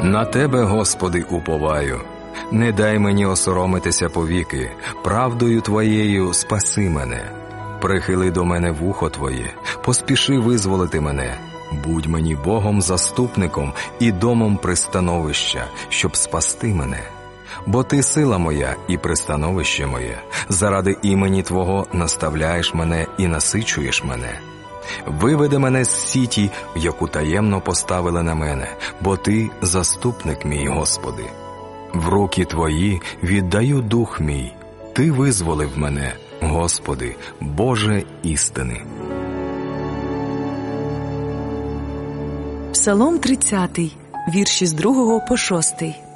На Тебе, Господи, уповаю. Не дай мені осоромитися повіки, правдою Твоєю спаси мене. Прихили до мене вухо Твоє, поспіши визволити мене. Будь мені Богом-заступником і домом пристановища, щоб спасти мене. Бо Ти сила моя і пристановище моє, заради імені Твого наставляєш мене і насичуєш мене. Виведи мене з сіті, в яку таємно поставили на мене, бо Ти заступник мій, Господи. В руки Твої віддаю дух мій, Ти визволив мене, Господи, Боже істини. Псалом 30, вірші з 2 по 6.